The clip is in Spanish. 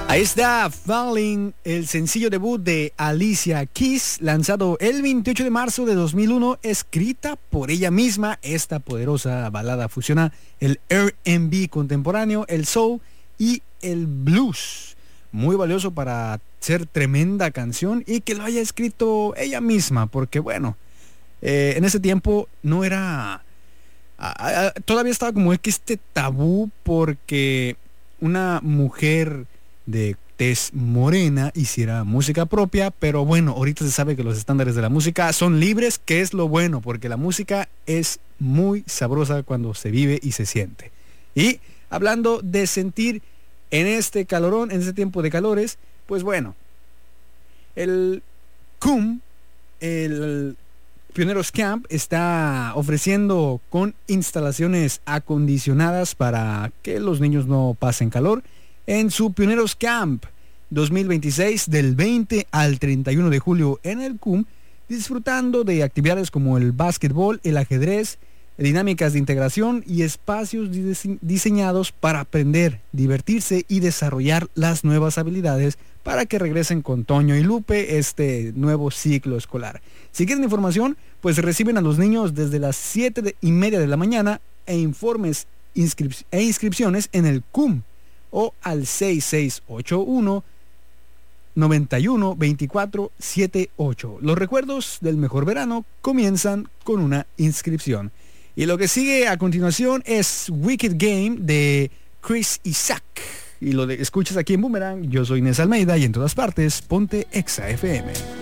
Ahí está Falling, el sencillo debut de Alicia Keys, lanzado el 28 de marzo de 2001, escrita por ella misma. Esta poderosa balada fusiona el R&B contemporáneo, el soul y el blues. Muy valioso para ser tremenda canción y que lo haya escrito ella misma, porque bueno, en ese tiempo no era... todavía estaba como que este tabú porque una mujer de tez morena hiciera música propia, pero bueno, ahorita se sabe que los estándares de la música son libres, que es lo bueno, porque la música es muy sabrosa cuando se vive y se siente. Y hablando de sentir en este calorón, en este tiempo de calores, pues bueno, el CUM, el Pioneros Camp, está ofreciendo con instalaciones acondicionadas para que los niños no pasen calor en su Pioneros Camp 2026 del 20 al 31 de julio en el CUM, disfrutando de actividades como el básquetbol, el ajedrez, dinámicas de integración y espacios diseñados para aprender, divertirse y desarrollar las nuevas habilidades para que regresen con Toño y Lupe este nuevo ciclo escolar. Si quieren información, pues reciben a los niños desde las 7:30 de la mañana e informes e inscripciones en el CUM o al 6681 91 24 78. Los recuerdos del mejor verano comienzan con una inscripción. Y lo que sigue a continuación es Wicked Game de Chris Isaac. Y lo escuchas aquí en Boomerang. Yo soy Inés Almeida y en todas partes ponte Exa FM.